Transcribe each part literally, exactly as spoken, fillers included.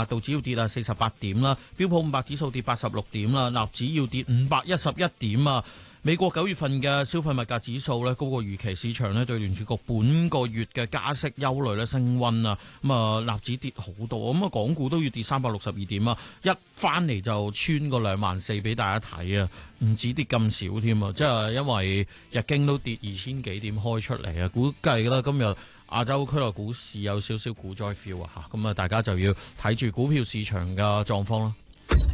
啊，道指要跌啊四十八點啦，標普五百指數跌八十六點啦，納指要跌五百一十一點啊。美國九月份嘅消費物價指數咧高過預期，市場咧對聯儲局本個月嘅加息憂慮咧升溫啊，咁啊納指跌好多，咁啊港股都要跌三百六十二點啊，一翻嚟就穿個兩萬四俾大家睇啊，唔止跌咁少添啊，即係因為日經都跌二千幾點開出嚟啊，估計啦今日亞洲區內股市有少少股災 feel 啊嚇，咁啊大家就要睇住股票市場嘅狀況啦。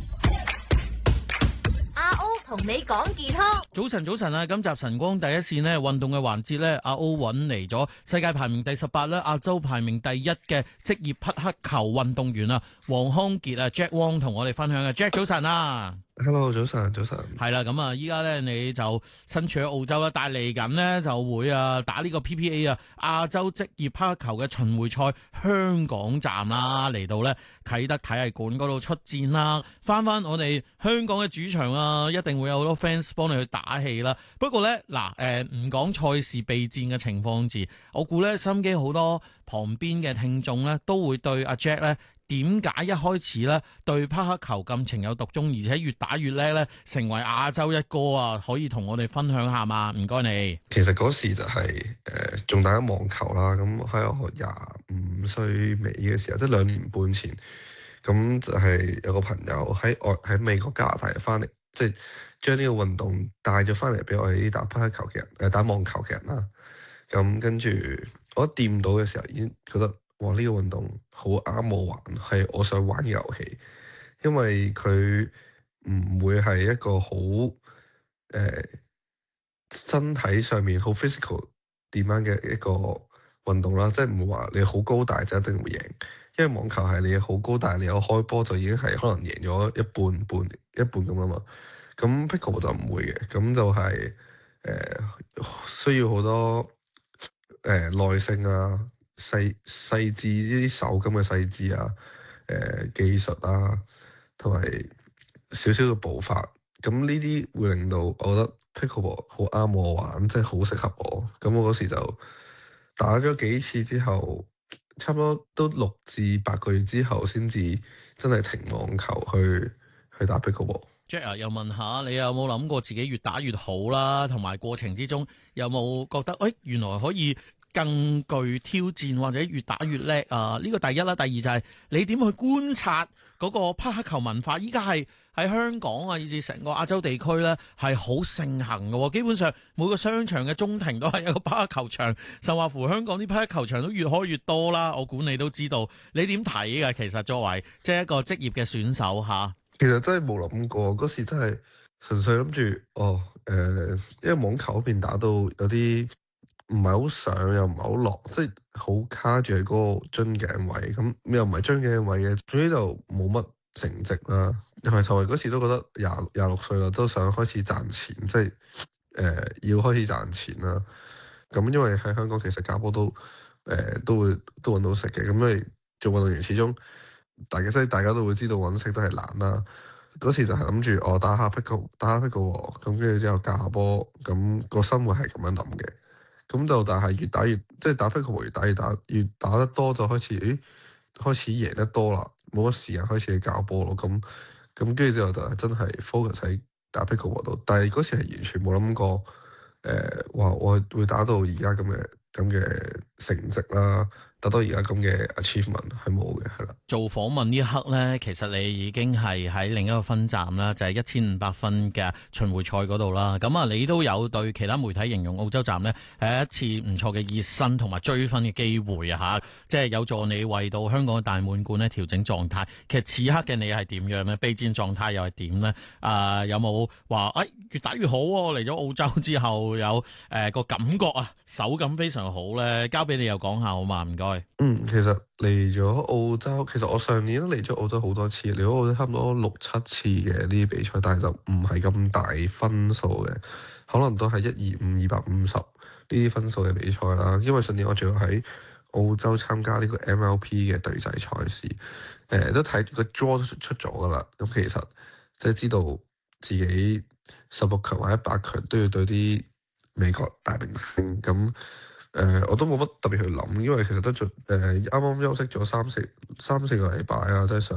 同你講健康， 早晨早晨啊！今集晨光第一線呢運動嘅環節呢，阿 O 揾嚟咗世界排名第十八啦，亞洲排名第一嘅職業匹克球運動員啊，黃康傑啊 Jack Wong 同我哋分享嘅 Jack 早晨啊 ，Hello 早晨早晨， 係啦，咁啊依家呢，你就身處喺澳洲啦，但係嚟緊呢就會啊打呢個 P P A 啊亞洲職業匹克球嘅巡迴賽香港站啦，嚟到呢啟德體育館嗰度出戰啦，翻翻我哋香港嘅主場啊，一定會有好多 fans 幫你去打氣啦。不過呢，嗱誒唔講賽事備戰嘅情況字，我估呢，心機好多旁邊嘅聽眾呢都會對阿 Jack 呢點解一開始呢對匹克球咁情有獨鍾，而且越打越叻呢，成為亞洲一哥啊！可以同我哋分享下嘛？唔該你。 其實嗰時就係誒仲打緊網球啦，咁喺我廿五歲尾嘅時候，即係兩年半前，咁就係有個朋友喺外喺美國加拿大翻嚟，即係將呢個運動帶咗翻嚟俾我哋啲打匹克球嘅人，誒打網球嘅人啦。咁跟住我一掂到嘅時候，已經覺得哇！呢個運動好啱我玩，係我想玩嘅遊戲，因為佢唔會係一個好誒、呃、身體上面好 physical demand 嘅一個運動啦，即係唔會話你好高大就一定會贏，因為網球係你好高大，你有開波就已經係可能贏咗一半半一半咁啊嘛，咁 pickleball 就唔會嘅，咁就係、是、誒、呃、需要好多誒、呃、耐性啊。細細緻呢啲手感嘅細緻啊，誒、呃、技術啊，同埋少少嘅步伐，咁呢啲會令到我覺得 pickleball 好啱我玩，即係好適合我。咁我嗰時就打咗幾次之後，差唔多都六至八個月之後，先至真係停網球去去打 pickleball。 Jack 啊，又問下你有冇諗過自己越打越好啦？同埋過程之中有冇覺得，誒、哎、原來可以更具挑戰或者越打越叻啊！呢個第一啦，第二就係你點去觀察嗰個匹克球文化？依家係喺香港啊，以至成個亞洲地區咧係好盛行嘅。基本上每個商場嘅中庭都係一個匹克球場，甚或乎香港啲匹克球場都越開越多啦。我估你都知道，你點睇嘅？其實作為即係一個職業嘅選手嚇， 其實真係冇諗過，嗰時真係純粹諗住哦，誒、呃，因為網球嗰邊打到有啲唔係好上又唔係好落，即係好卡住喺嗰個樽頸位，咁又唔係樽頸位嘅，總之就冇乜成績啦。因為同埋嗰時都覺得廿廿六歲啦，都想開始賺錢，即係誒、呃、要開始賺錢啦。咁因為喺香港其實搞波都誒、呃、都會都揾到食嘅，咁因為做運動員始終大家即係大家都會知道揾食都係難啦。嗰時就係諗住我打下 pickle 打下 pickle 咁跟住之後教下波，咁個生活係咁樣諗嘅。咁就但係越打越即係打 pickleball 越打越打越打得多就開始誒開始贏得多啦，冇乜時間開始去教波咯。咁咁跟住之後就真係 focus 喺打 pickleball 度，但係嗰時係完全冇諗過誒話、呃、我會打到而家咁嘅咁嘅成績啦。得到而家咁嘅 achievement 係冇嘅，係啦。 做訪問呢一刻呢，其實你已經係喺另一個分站啦，就係一千五百分嘅巡迴賽嗰度啦。咁啊，你都有對其他媒體形容澳洲站呢係一次唔錯嘅熱身同埋追分嘅機會啊！嚇，即係有助你為到香港嘅大滿貫呢調整狀態。其實此刻嘅你係點樣呢？備戰狀態又係點呢？啊、呃，有冇話誒越打越好喎？嚟咗澳洲之後有誒、呃、個感覺啊，手感非常好呢？交俾你又講下好嘛？唔該。 嗯，其實嚟咗澳洲，其實我上年都嚟咗澳洲好多次，嚟咗澳洲差唔多六七次嘅呢啲比賽，但係就唔係咁大分數嘅，可能都係一二五、二百五十呢啲分數嘅比賽啦。因為上年我仲要喺澳洲參加呢個 M L P 嘅對仔賽事，誒、呃、都睇個 draw 都出咗噶啦。咁其實即係知道自己十六強或者八強都要對啲美國大明星咁。誒、呃，我都冇乜特別去諗，因為其實都做誒啱啱休息咗三四三四個禮拜啊，即係上